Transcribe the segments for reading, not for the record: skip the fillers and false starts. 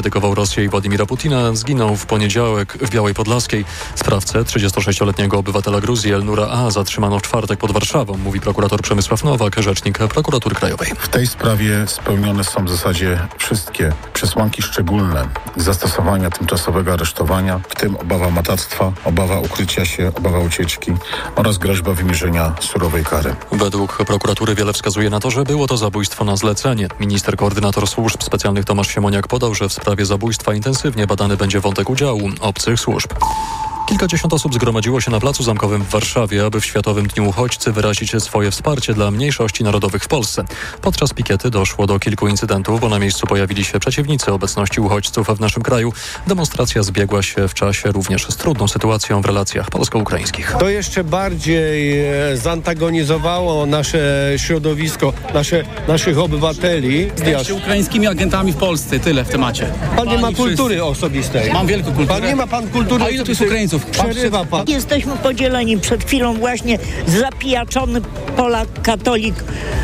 Krytykował Rosję i Władimira Putina, zginął w poniedziałek w Białej Podlaskiej. Sprawcę, 36-letniego obywatela Gruzji Elnura A., zatrzymano w czwartek pod Warszawą, mówi prokurator Przemysław Nowak, rzecznik Prokuratury Krajowej. W tej sprawie spełnione są w zasadzie wszystkie przesłanki szczególne zastosowania tymczasowego aresztowania, w tym obawa matactwa, obawa ukrycia się, obawa ucieczki oraz groźba wymierzenia surowej kary. Według prokuratury wiele wskazuje na to, że było to zabójstwo na zlecenie. Minister koordynator służb specjalnych Tomasz Siemoniak podał, że w sprawie zabójstwa intensywnie badany będzie wątek udziału obcych służb. Kilkadziesiąt osób zgromadziło się na Placu Zamkowym w Warszawie, aby w Światowym Dniu Uchodźcy wyrazić swoje wsparcie dla mniejszości narodowych w Polsce. Podczas pikiety doszło do kilku incydentów, bo na miejscu pojawili się przeciwnicy obecności uchodźców w naszym kraju. Demonstracja zbiegła się w czasie również z trudną sytuacją w relacjach polsko-ukraińskich. To jeszcze bardziej zantagonizowało nasze środowisko, naszych obywateli. Jesteście ukraińskimi agentami w Polsce, tyle w temacie. Pan nie ma kultury osobistej. Mam wielką kulturę. Pan nie ma kultury. A ilu tu jest Ukraińców? Przerywa pan. Jesteśmy podzieleni. Przed chwilą właśnie zapijaczony Polak, katolik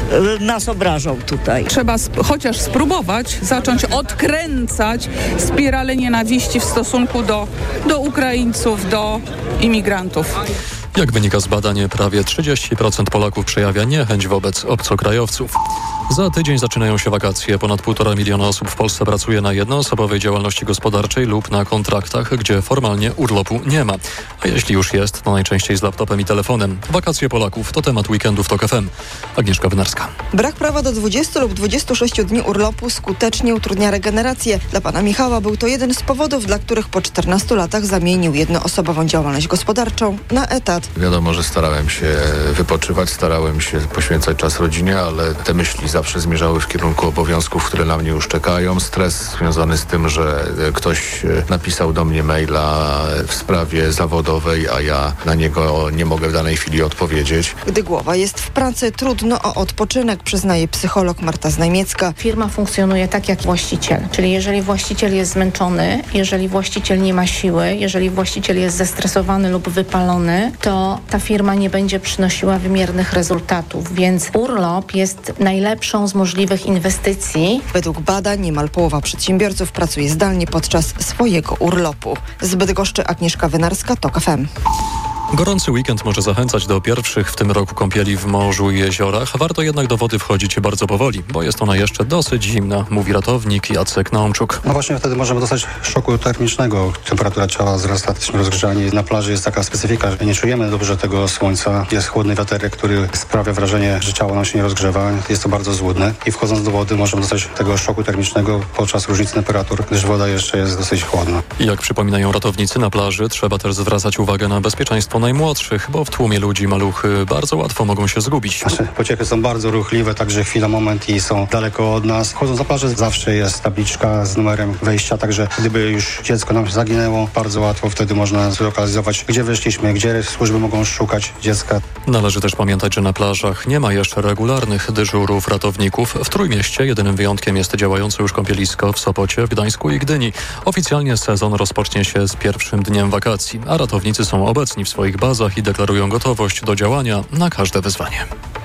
nas obrażał tutaj. Trzeba chociaż spróbować zacząć odkręcać spiralę nienawiści w stosunku do Ukraińców, do imigrantów. Jak wynika z badań, prawie 30% Polaków przejawia niechęć wobec obcokrajowców. Za tydzień zaczynają się wakacje. Ponad 1,5 miliona osób w Polsce pracuje na jednoosobowej działalności gospodarczej lub na kontraktach, gdzie formalnie urlopu nie ma. A jeśli już jest, to najczęściej z laptopem i telefonem. Wakacje Polaków to temat weekendu w TOK FM. Agnieszka Wynarska. Brak prawa do 20 lub 26 dni urlopu skutecznie utrudnia regenerację. Dla pana Michała był to jeden z powodów, dla których po 14 latach zamienił jednoosobową działalność gospodarczą na etat. Wiadomo, że starałem się wypoczywać, starałem się poświęcać czas rodzinie, ale te myśli zawsze zmierzały w kierunku obowiązków, które na mnie już czekają. Stres związany z tym, że ktoś napisał do mnie maila w sprawie zawodowej, a ja na niego nie mogę w danej chwili odpowiedzieć. Gdy głowa jest w pracy, trudno o odpoczynek, przyznaje psycholog Marta Znajmiecka. Firma funkcjonuje tak jak właściciel, czyli jeżeli właściciel jest zmęczony, jeżeli właściciel nie ma siły, jeżeli właściciel jest zestresowany lub wypalony, to ta firma nie będzie przynosiła wymiernych rezultatów, więc urlop jest najlepszą z możliwych inwestycji. Według badań niemal połowa przedsiębiorców pracuje zdalnie podczas swojego urlopu. Z Bydgoszczy Agnieszka Wynarska, TOK FM. Gorący weekend może zachęcać do pierwszych w tym roku kąpieli w morzu i jeziorach. Warto jednak do wody wchodzić bardzo powoli, bo jest ona jeszcze dosyć zimna, mówi ratownik Jacek Naumczuk. No właśnie wtedy możemy dostać szoku termicznego. Temperatura ciała wzrasta, jesteśmy rozgrzani. Na plaży jest taka specyfika, że nie czujemy dobrze tego słońca. Jest chłodny wiaterek, który sprawia wrażenie, że ciało nam się nie rozgrzewa. Jest to bardzo złudne i wchodząc do wody możemy dostać tego szoku termicznego podczas różnicy temperatur, gdyż woda jeszcze jest dosyć chłodna. Jak przypominają ratownicy, na plaży trzeba też zwracać uwagę na bezpieczeństwo najmłodszych, bo w tłumie ludzi maluchy bardzo łatwo mogą się zgubić. Nasze pociechy są bardzo ruchliwe, także chwila, moment i są daleko od nas. Wchodząc na plażę zawsze jest tabliczka z numerem wejścia, także gdyby już dziecko nam zaginęło, bardzo łatwo wtedy można zlokalizować, gdzie wyszliśmy, gdzie służby mogą szukać dziecka. Należy też pamiętać, że na plażach nie ma jeszcze regularnych dyżurów ratowników. W Trójmieście jedynym wyjątkiem jest działające już kąpielisko w Sopocie, w Gdańsku i Gdyni. Oficjalnie sezon rozpocznie się z pierwszym dniem wakacji, a ratownicy są obecni w swoich bazach i deklarują gotowość do działania na każde wyzwanie.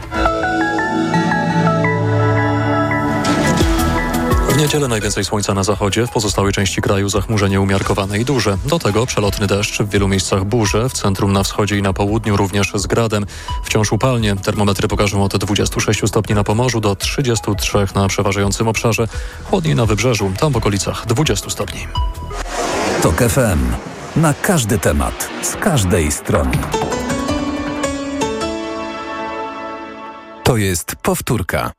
W niedzielę najwięcej słońca na zachodzie, w pozostałej części kraju zachmurzenie umiarkowane i duże. Do tego przelotny deszcz, w wielu miejscach burze, w centrum, na wschodzie i na południu również z gradem. Wciąż upalnie, termometry pokażą od 26 stopni na Pomorzu do 33 na przeważającym obszarze. Chłodniej na wybrzeżu, tam w okolicach 20 stopni. TOK FM. Na każdy temat, z każdej strony. To jest powtórka.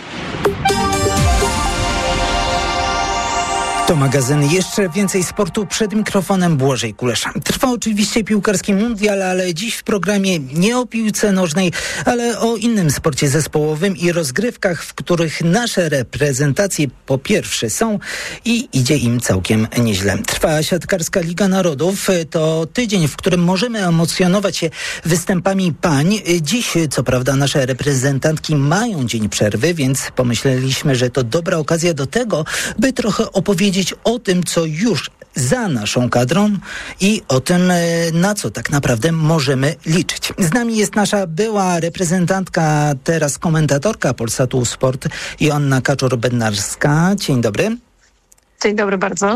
To magazyn. Jeszcze więcej sportu przed mikrofonem Błażej Kulesza. Trwa oczywiście piłkarski mundial, ale dziś w programie nie o piłce nożnej, ale o innym sporcie zespołowym i rozgrywkach, w których nasze reprezentacje po pierwsze są i idzie im całkiem nieźle. Trwa siatkarska Liga Narodów. To tydzień, w którym możemy emocjonować się występami pań. Dziś, co prawda, nasze reprezentantki mają dzień przerwy, więc pomyśleliśmy, że to dobra okazja do tego, by trochę opowiedzieć o tym, co już za naszą kadrą i o tym, na co tak naprawdę możemy liczyć. Z nami jest nasza była reprezentantka, teraz komentatorka Polsatu Sport, Joanna Kaczor-Bednarska. Dzień dobry. Dzień dobry bardzo.